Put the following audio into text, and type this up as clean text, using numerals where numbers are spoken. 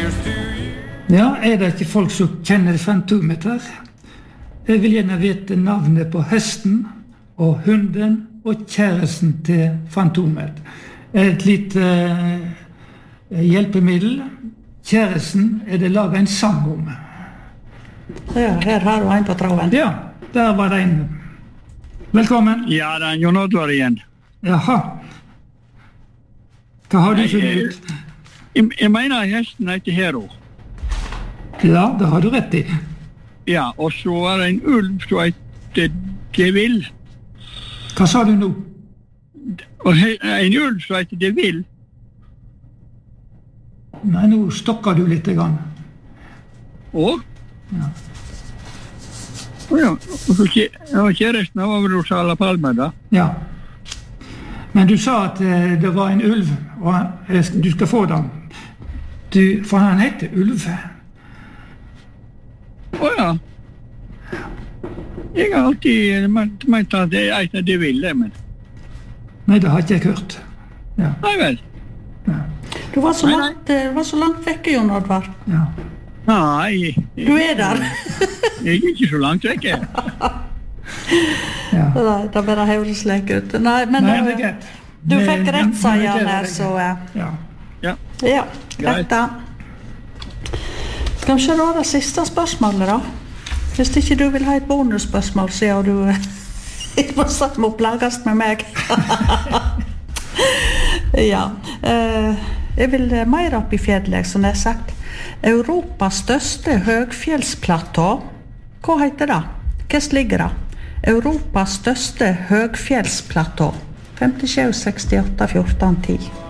Ja, det ikke folk som kjenner Fantomet her? Jeg vil gjerne vite navnet på hesten og hunden og kjæresten til Fantomet. Et lite hjelpemiddel. Kjæresten det laget en sang om. Ja, her har du en på traven. Ja, der var det en. Velkommen. Ja, det Jon Oddvar igjen. Jaha. Hva har du funnet ut? Jeg mener hesten heter Hero. Ja, det har du rett i. Ja, og så var det en ulv som heter Devil. Hva sa du nå? Og en ulv som heter Devil. Nei, nå stokker du litt grann. Og? Ja. Ja, og så kjæresten var vel hos Ala Palme da. Ja. Men du sa at det var en ulv, og du skal få den. For han heter Ulv. Åja. Jeg har alltid ment at det et det vil, men... Nei, det har ikke jeg hørt. Ja. Nei vel. Ja. Du var så langt vekke, Jon Oddvar. Ja. Nei. Du der. Jeg ikke så langt vekke. Ja. Det bare høres lek ut. Nei, men det er greit. Du fikk rett, sa Jan her, så... Ja. Ja, greit da. Skal vi se da det siste spørsmålet da? Hvis ikke du vil ha et bonusspørsmål, sier du ikke må satt må plages med meg. Ja, jeg vil mer opp i fjellet, som jeg har sagt. Europas største høgfjellsplatå, hva heter det? Hva ligger det? Europas største høgfjellsplatå. 57, 68, 14, 10.